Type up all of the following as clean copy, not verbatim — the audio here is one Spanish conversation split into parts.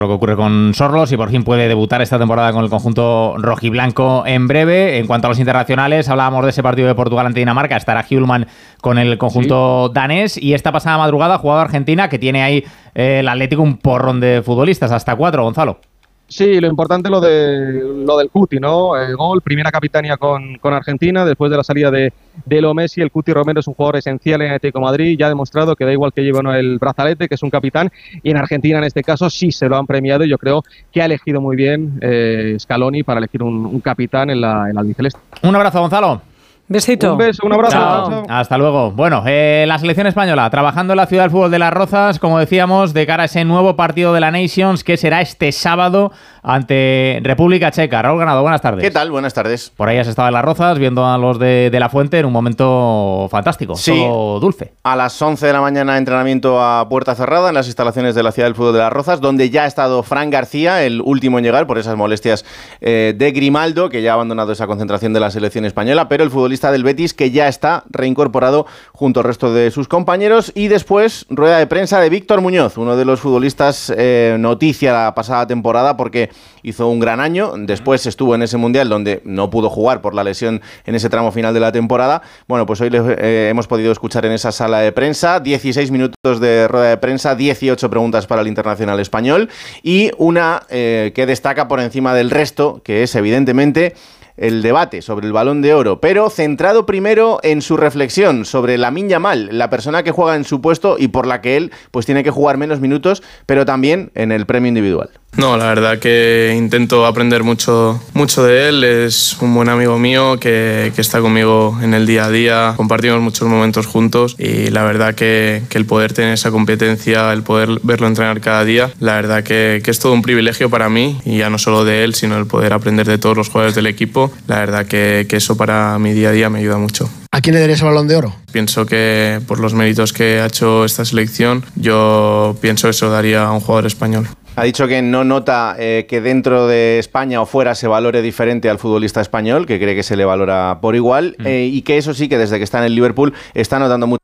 Lo que ocurre con Sorlos y por fin puede debutar esta temporada con el conjunto rojiblanco en breve. En cuanto a los internacionales, hablábamos de ese partido de Portugal ante Dinamarca. Estará Hjulmand con el conjunto danés. Y esta pasada madrugada ha jugado Argentina, que tiene ahí el Atlético un porrón de futbolistas, hasta 4, Gonzalo. Sí, lo importante es lo del Cuti, ¿no? El gol, primera capitanía con Argentina, después de la salida de Leo Messi. El Cuti Romero es un jugador esencial en Atlético de Madrid, ya ha demostrado que da igual que lleve o no el brazalete, que es un capitán, y en Argentina en este caso sí se lo han premiado, y yo creo que ha elegido muy bien Scaloni para elegir un capitán en la albiceleste. Un abrazo, Gonzalo. Besito. Un beso, un abrazo. Chao. Hasta luego. Bueno, la selección española trabajando en la ciudad del fútbol de Las Rozas, como decíamos, de cara a ese nuevo partido de la Nations que será este sábado ante República Checa. Raúl Ganado, buenas tardes. ¿Qué tal? Buenas tardes. Por ahí has estado en Las Rozas viendo a los de La Fuente en un momento fantástico, sí, todo dulce. A las 11 de la mañana entrenamiento a puerta cerrada en las instalaciones de la ciudad del fútbol de Las Rozas, donde ya ha estado Fran García, el último en llegar por esas molestias de Grimaldo, que ya ha abandonado esa concentración de la selección española, pero el futbolista del Betis que ya está reincorporado junto al resto de sus compañeros. Y después rueda de prensa de Víctor Muñoz, uno de los futbolistas noticia la pasada temporada porque hizo un gran año. Después estuvo en ese Mundial donde no pudo jugar por la lesión en ese tramo final de la temporada. Bueno, pues hoy hemos podido escuchar en esa sala de prensa 16 minutos de rueda de prensa, 18 preguntas para el internacional español y una que destaca por encima del resto, que es evidentemente el debate sobre el Balón de Oro, pero centrado primero en su reflexión sobre Lamine Yamal, la persona que juega en su puesto y por la que él pues tiene que jugar menos minutos, pero también en el premio individual. No, la verdad que intento aprender mucho de él. Es un buen amigo mío que está conmigo en el día a día. Compartimos muchos momentos juntos y la verdad que el poder tener esa competencia, el poder verlo entrenar cada día, la verdad que es todo un privilegio para mí, y ya no solo de él, sino el poder aprender de todos los jugadores del equipo. La verdad que eso para mi día a día me ayuda mucho. ¿A quién le darías el Balón de Oro? Pienso que por los méritos que ha hecho esta selección, yo pienso que se lo daría a un jugador español. Ha dicho que no nota que dentro de España o fuera se valore diferente al futbolista español, que cree que se le valora por igual, y que eso sí, que desde que está en el Liverpool está notando mucho.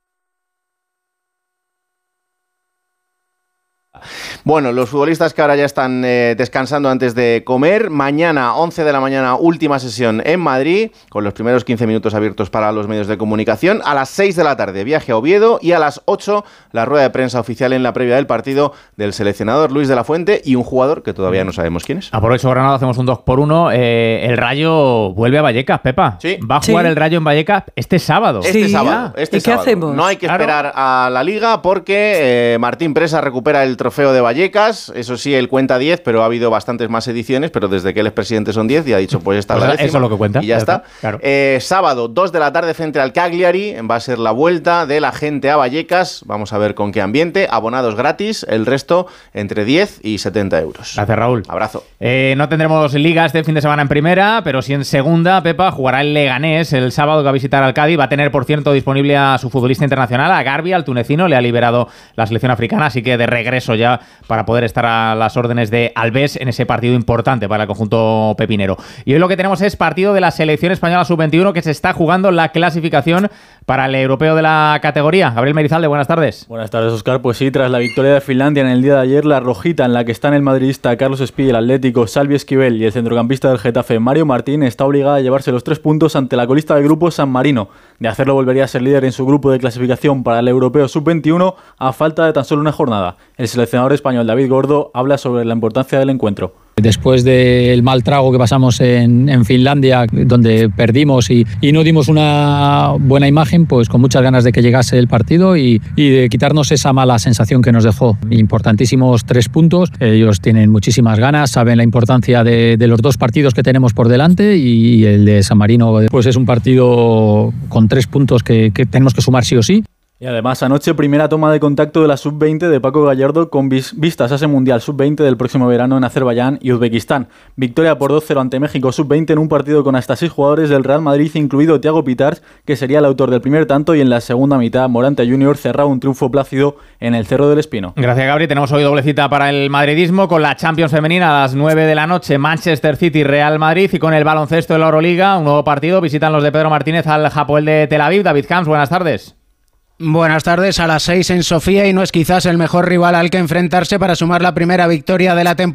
Bueno, los futbolistas que ahora ya están descansando antes de comer. Mañana, 11 de la mañana, última sesión en Madrid, con los primeros 15 minutos abiertos para los medios de comunicación. A las 6 de la tarde, viaje a Oviedo, y a las 8, la rueda de prensa oficial en la previa del partido del seleccionador Luis de la Fuente y un jugador que todavía no sabemos quién es. Aprovecho, Granado, hacemos un 2x1. El Rayo vuelve a Vallecas, Pepa. Sí. Va a jugar el Rayo en Vallecas este sábado. Este sábado. ¿Y qué hacemos? No hay que esperar a la Liga porque Martín Presa recupera el trofeo de Vallecas. Eso sí, él cuenta 10, pero ha habido bastantes más ediciones, pero desde que él es presidente son 10 y ha dicho, pues esta es la décima. Eso es lo que cuenta. Y ya está. Claro. Sábado, 2 de la tarde frente al Cagliari, va a ser la vuelta de la gente a Vallecas. Vamos a ver con qué ambiente. Abonados gratis, el resto entre 10 y 70 euros. Gracias, Raúl. Abrazo. No tendremos liga este fin de semana en primera, pero sí en segunda. Pepa jugará el Leganés el sábado, que va a visitar al Cádiz. Va a tener, por cierto, disponible a su futbolista internacional, a Garbi, al tunecino. Le ha liberado la selección africana, así que de regreso ya para poder estar a las órdenes de Alves en ese partido importante para el conjunto pepinero. Y hoy lo que tenemos es partido de la selección española sub-21, que se está jugando la clasificación para el europeo de la categoría. Gabriel Merizalde, buenas tardes. Buenas tardes, Óscar. Pues sí, tras la victoria de Finlandia en el día de ayer, la rojita en la que están el madridista Carlos Espí, el atlético Salvi Esquivel y el centrocampista del Getafe Mario Martín está obligada a llevarse los 3 puntos ante la colista del grupo San Marino. De hacerlo, volvería a ser líder en su grupo de clasificación para el europeo sub-21 a falta de tan solo una jornada. El seleccionador español David Gordo habla sobre la importancia del encuentro. Después del mal trago que pasamos en Finlandia, donde perdimos y no dimos una buena imagen, pues con muchas ganas de que llegase el partido y de quitarnos esa mala sensación que nos dejó. Importantísimos 3 puntos, ellos tienen muchísimas ganas, saben la importancia de los 2 partidos que tenemos por delante, y el de San Marino pues es un partido con 3 puntos que tenemos que sumar sí o sí. Y además, anoche, primera toma de contacto de la Sub-20 de Paco Gallardo con vistas a ese Mundial Sub-20 del próximo verano en Azerbaiyán y Uzbekistán. Victoria por 2-0 ante México Sub-20 en un partido con hasta 6 jugadores del Real Madrid, incluido Thiago Pitars, que sería el autor del primer tanto, y en la segunda mitad Morante Junior cerraba un triunfo plácido en el Cerro del Espino. Gracias, Gabri. Tenemos hoy doble cita para el madridismo con la Champions femenina a las 9 de la noche, Manchester City Real Madrid, y con el baloncesto de la Euroliga, un nuevo partido. Visitan los de Pedro Martínez al Hapoel de Tel Aviv. David Camps, buenas tardes. Buenas tardes. A las 6 en Sofía, y no es quizás el mejor rival al que enfrentarse para sumar la primera victoria de la temporada.